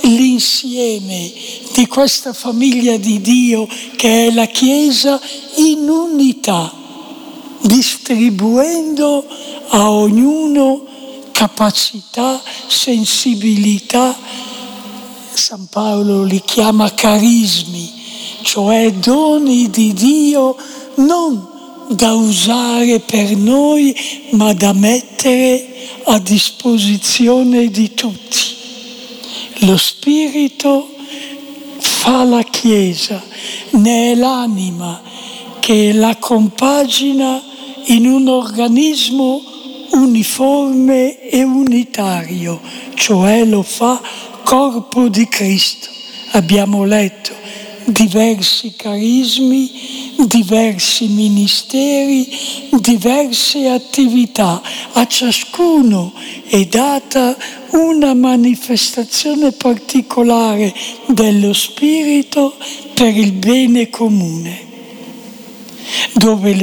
l'insieme di questa famiglia di Dio che è la Chiesa in unità, distribuendo a ognuno capacità, sensibilità. San Paolo li chiama carismi, cioè doni di Dio non da usare per noi, ma da mettere a disposizione di tutti. Lo Spirito fa la Chiesa, ne è l'anima che la compagina in un organismo uniforme e unitario, cioè lo fa corpo di Cristo. Abbiamo letto diversi carismi, diversi ministeri, diverse attività. A ciascuno è data una manifestazione particolare dello Spirito per il bene comune, dove